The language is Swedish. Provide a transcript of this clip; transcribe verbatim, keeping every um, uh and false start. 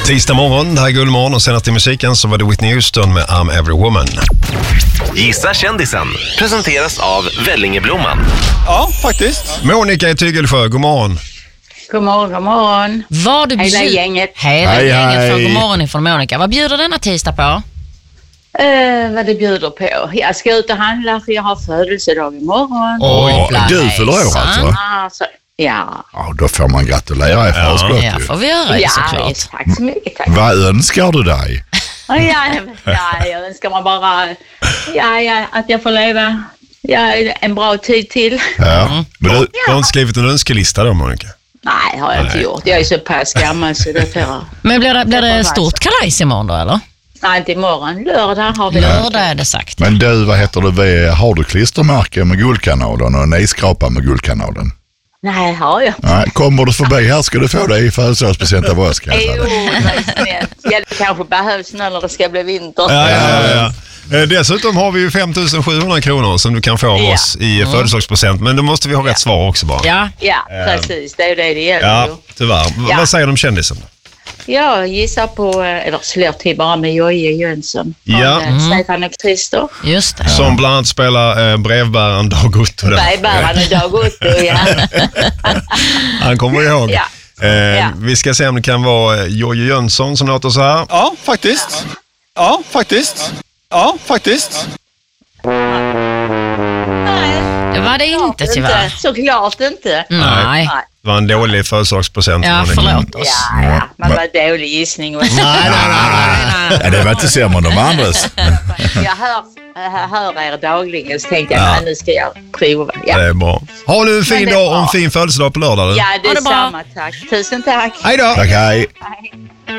Tisdag morgon, det här är Gullmorgon och senast i musiken så var det Whitney Houston med I'm Every Woman. Gissa kändisen presenteras av Vellingeblomman. Ja, faktiskt. Monica i Tygelsjö, god morgon. God morgon, god morgon. Vad du Hela bjud... gänget. Hela Hej, gänget hej. från God morgon ifrån Monica. Vad bjuder denna tisdag på? Eh, vad det bjuder på. Jag ska ut och handla för jag har födelsedag imorgon. Oj, Bland du fyller år hejsan. alltså? Alltså, ja. Ja, då får man gratulera i förskott Ja, ju. får vi göra det Ja, såklart. tack så mycket. Tack. Vad önskar du dig? Ja, ja, ja, jag önskar man bara ja, ja, att jag får leva ja, en bra tid till. Ja. Men du, Du har inte skrivit en önskelista då, Monica? Nej, har jag inte gjort. Jag är så pass gammal så det får jag. Men blir det, blir det stort kalas imorgon då, eller? Nej, inte imorgon. Lördag har vi det. Lördag är det sagt. men du, vad heter det? Har du klistermärke med Guldkanalen och en nyskrapa med Guldkanalen? Nej, har jag. Nej, kommer du förbi här ska du få det i födelsedagspresent av oss. Kan jag Jo, säga. det kanske behövs nu när det ska bli vinter. Ja, ja, ja, ja. Eh, Dessutom har vi ju fem tusen sjuhundra kronor som du kan få av Ja. oss i mm. födelsedagspresent. Men då måste vi ha rätt svar också bara. Ja, Ja, precis. Det är ju det det gäller. Ja, ju. tyvärr. V- Ja. Vad säger de om kändisen? Jag gissar på, eller slår till bara med Jojje Jönsson. Från, Ja. eh, Stefan och Christer. just det. Som bland annat spelar eh, brevbäraren Dag Otto. där. Bergbäraren och Dag Otto, ja. Han kommer ihåg. Ja. Eh, Ja. Vi ska se om det kan vara eh, Jojje Jönsson som låter så här. Ja, faktiskt. Ja, faktiskt. Ja, faktiskt. Nej, Det var det inte tyvärr. inte. Såklart inte. Nej. Nej. Det var en dålig födelsedagspresent. Ja, Monica. förlåt oss. Ja, ja. Man var dålig gissning. Nej, nej, nej, nej. Ja, det var inte sämre än de andras. Jag hör, jag hör er dagligen så tänkte jag Ja. att nu ska jag prova. Ja, Det är bra. Ha nu en fin det är dag och en bra. fin födelsedag på lördag. Du. ja det Ha är det bra. samma. Tack. Tusen tack. Hej då! Tack, hej. Hej.